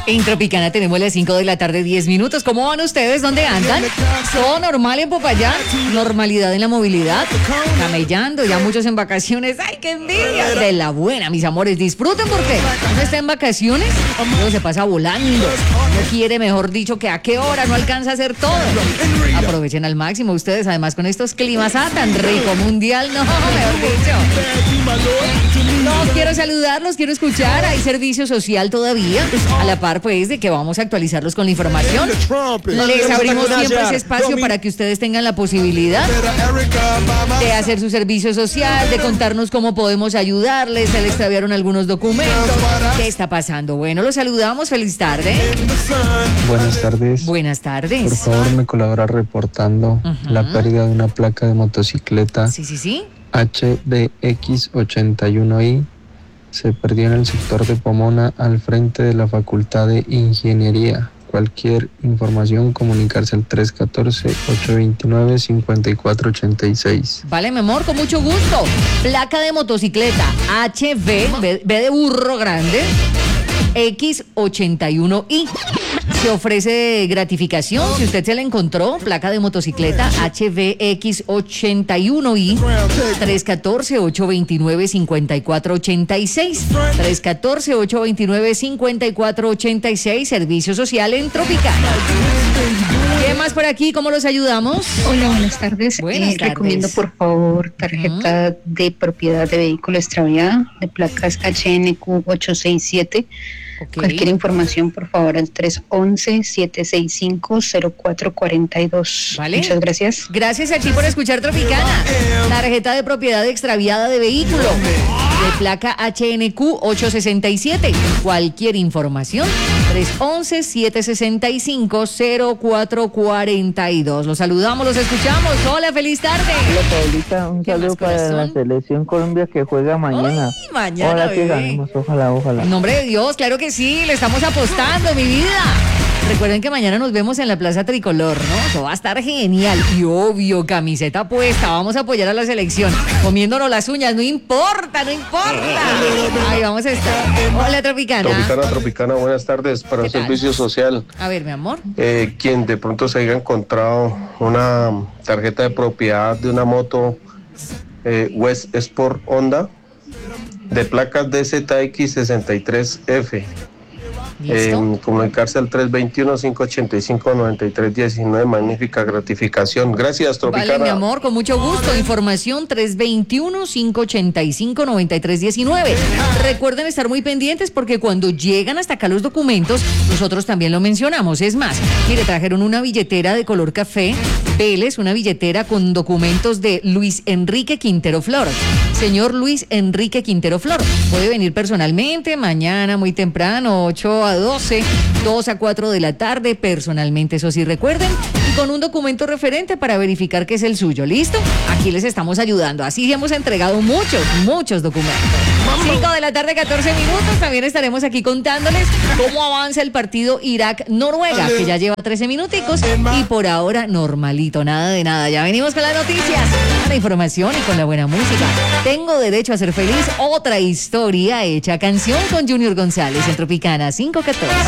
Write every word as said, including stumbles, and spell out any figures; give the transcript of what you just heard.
En Tropicana tenemos las cinco de la tarde, diez minutos. ¿Cómo van ustedes? ¿Dónde andan? ¿Todo normal en Popayán? ¿Normalidad en la movilidad? Camellando, ya muchos en vacaciones. ¡Ay, qué envidia! De la buena, mis amores. Disfruten porque uno está en vacaciones, luego se pasa volando. No quiere, mejor dicho, que a qué hora no alcanza a hacer todo. Aprovechen al máximo ustedes, además con estos climas ah, tan rico, mundial, no, mejor dicho. No, quiero saludarlos, quiero escuchar. Hay servicio social todavía, a la par pues de que vamos a actualizarlos con la información. Les abrimos siempre ese espacio para que ustedes tengan la posibilidad de hacer su servicio social, de contarnos cómo podemos ayudarles. Se les extraviaron algunos documentos. ¿Qué está pasando? Bueno, los saludamos. Feliz tarde. Buenas tardes. Buenas tardes. Por favor, me colabora reportando uh-huh. la pérdida de una placa de motocicleta. Sí, sí, sí. H B X ochenta y uno I. Se perdió en el sector de Pomona al frente de la Facultad de Ingeniería. Cualquier información, comunicarse al tres uno cuatro, ocho dos nueve, cinco cuatro ocho seis. Vale, mi amor, con mucho gusto. Placa de motocicleta H B, B, B de burro grande, X ochenta y uno I. Se ofrece gratificación si usted se la encontró. Placa de motocicleta H B X ochenta y uno I. tres uno cuatro, ocho dos nueve, cinco cuatro ocho seis. tres uno cuatro, ocho dos nueve, cinco cuatro ocho seis. Servicio social en Tropicana. ¿Qué más por aquí? ¿Cómo los ayudamos? Hola, buenas tardes. Buenas eh, tardes. Recomiendo, por favor, tarjeta uh-huh. de propiedad de vehículo extraviado de placas H N Q ocho seis siete. Okay. Cualquier información, por favor, al tres once, siete seis cinco, cero cuatro cuatro dos. ¿Vale? Muchas gracias. Gracias a ti por escuchar Tropicana. Tarjeta de propiedad extraviada de vehículo de placa H N Q ocho seis siete. Cualquier información, tres once, siete seis cinco, cero cuatro cuatro dos. Los saludamos, los escuchamos. Hola, feliz tarde. Hola, Paulita, un saludo para corazón? La selección Colombia que juega mañana. Ay, mañana, Ojalá bebé. que ganemos, ojalá, ojalá. En nombre de Dios, claro que sí, le estamos apostando, mi vida. Recuerden que mañana nos vemos en la Plaza Tricolor, ¿no? Eso va a estar genial. Y obvio, camiseta puesta. Vamos a apoyar a la selección. Comiéndonos las uñas. No importa, no importa. Ahí vamos a estar. Hola, Tropicana. Tropicana, Tropicana, buenas tardes. Para el servicio social. A ver, mi amor. Eh, quien de pronto se haya encontrado una tarjeta de propiedad de una moto eh, West Sport Honda de placas D Z X sesenta y tres F. Eh, comunicarse al tres dos uno, cinco ocho cinco, nueve tres uno nueve. Magnífica gratificación. Gracias, Tropicana. Vale, mi amor, con mucho gusto. Información tres dos uno, cinco ocho cinco, nueve tres uno nueve. Recuerden estar muy pendientes porque cuando llegan hasta acá los documentos, nosotros también lo mencionamos. Es más, mire, trajeron una billetera de color café Vélez, una billetera con documentos de Luis Enrique Quintero Flor. Señor Luis Enrique Quintero Flor, puede venir personalmente mañana muy temprano, ocho a doce, dos a cuatro de la tarde, personalmente, eso sí, recuerden, y con un documento referente para verificar que es el suyo. ¿Listo? Aquí les estamos ayudando. Así hemos entregado muchos, muchos documentos. cinco de la tarde, catorce minutos. También estaremos aquí contándoles cómo avanza el partido Irak-Noruega, que ya lleva trece minuticos y por ahora normalito, nada de nada. Ya venimos con las noticias, con la información y con la buena música. Tengo derecho a ser feliz, otra historia hecha canción con Junior González en Tropicana cinco catorce.